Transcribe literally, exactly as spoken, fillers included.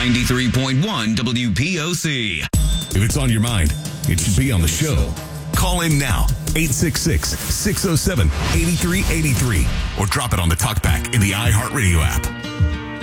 ninety-three point one W P O C. If it's on your mind, it should be on the show. Call in now, eight six six, six oh seven, eight three eight three, or drop it on the talkback in the iHeartRadio app.